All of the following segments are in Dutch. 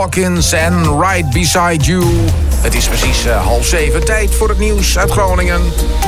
Hawkins en Right Beside You. Het is precies 6:30. Tijd voor het nieuws uit Groningen.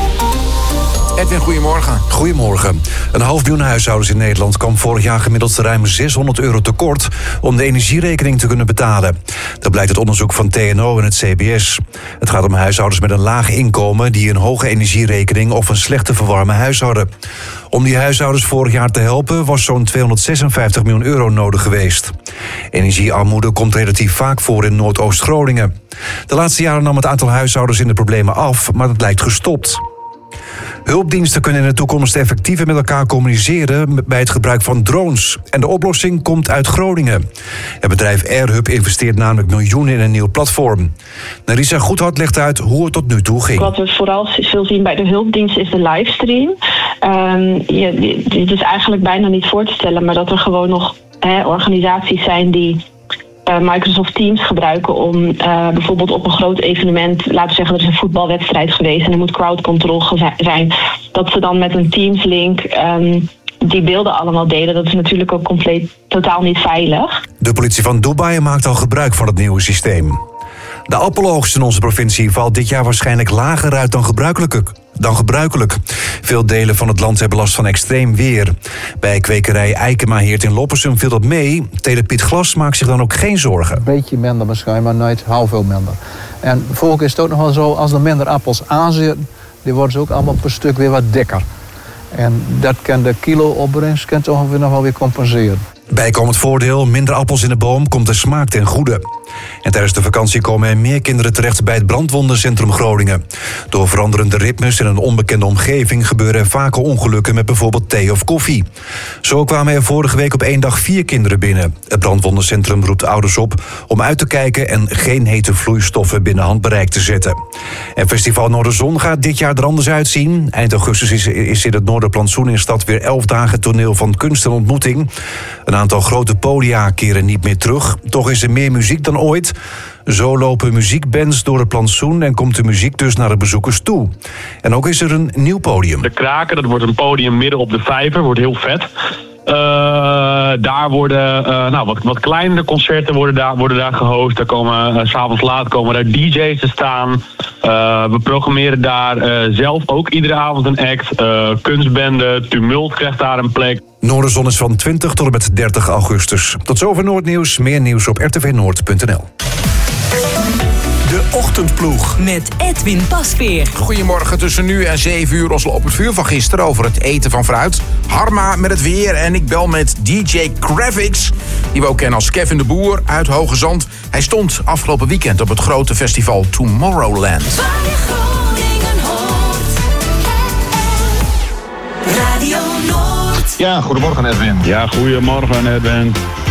Edwin, goedemorgen. Goedemorgen. 500.000 huishoudens in Nederland kwam vorig jaar gemiddeld ruim €600 tekort om de energierekening te kunnen betalen. Dat blijkt uit onderzoek van TNO en het CBS. Het gaat om huishoudens met een laag inkomen die een hoge energierekening of een slecht te verwarmen huis hadden. Om die huishoudens vorig jaar te helpen was zo'n €256 miljoen nodig geweest. Energiearmoede komt relatief vaak voor in Noordoost-Groningen. De laatste jaren nam het aantal huishoudens in de problemen af, maar dat lijkt gestopt. Hulpdiensten kunnen in de toekomst effectiever met elkaar communiceren bij het gebruik van drones. En de oplossing komt uit Groningen. Het bedrijf AirHub investeert namelijk miljoenen in een nieuw platform. Narisa Goedhart legt uit hoe het tot nu toe ging. Wat we vooral veel zien bij de hulpdiensten is de livestream. Het is eigenlijk bijna niet voor te stellen, maar dat er gewoon nog organisaties zijn die Microsoft Teams gebruiken om bijvoorbeeld op een groot evenement, laten we zeggen er is een voetbalwedstrijd geweest en er moet crowd control zijn, dat ze dan met een Teams link die beelden allemaal delen. Dat is natuurlijk ook totaal niet veilig. De politie van Dubai maakt al gebruik van het nieuwe systeem. De appeloogst in onze provincie valt dit jaar waarschijnlijk lager uit dan gebruikelijk. Veel delen van het land hebben last van extreem weer. Bij kwekerij Eikemaheerd in Loppersum viel dat mee. Teler Piet Glas maakt zich dan ook geen zorgen. Een beetje minder misschien, maar nooit heel veel minder. En volgens is het ook nog wel zo, als er minder appels aanzitten, die worden ze ook allemaal per stuk weer wat dikker. En dat kan de kilo-opbrengst ongeveer nog wel weer compenseren. Bijkomend voordeel, minder appels in de boom komt de smaak ten goede. En tijdens de vakantie komen er meer kinderen terecht bij het brandwondencentrum Groningen. Door veranderende ritmes in een onbekende omgeving gebeuren er vaker ongelukken met bijvoorbeeld thee of koffie. Zo kwamen er vorige week op 1 dag 4 kinderen binnen. Het brandwondencentrum roept ouders op om uit te kijken en geen hete vloeistoffen binnen handbereik te zetten. En Festival Noorderzon gaat dit jaar er anders uitzien. Eind augustus is in het Noorderplantsoen in stad weer 11 dagen toneel van kunst en ontmoeting. Een aantal grote podia keren niet meer terug. Toch is er meer muziek dan ooit. Zo lopen muziekbands door het plantsoen en komt de muziek dus naar de bezoekers toe. En ook is er een nieuw podium. De Kraken, dat wordt een podium midden op de vijver, wordt heel vet. Daar worden wat kleinere concerten worden daar gehost. Daar komen 's avonds laat komen daar DJ's te staan. We programmeren daar zelf ook iedere avond een act. Kunstbende, Tumult krijgt daar een plek. Noorderzon is van 20 tot en met 30 augustus. Tot zover Noordnieuws. Meer nieuws op rtvnoord.nl. De Ochtendploeg. Met Edwin Pasveer. Goedemorgen, tussen nu en 7 uur ons op het vuur van gisteren over het eten van fruit. Harma met het weer en ik bel met DJ Kravix, die we ook kennen als Kevin de Boer uit Hoge Zand. Hij stond afgelopen weekend op het grote festival Tomorrowland. Radio Noord. Ja, goedemorgen Edwin. Ja, goedemorgen Edwin.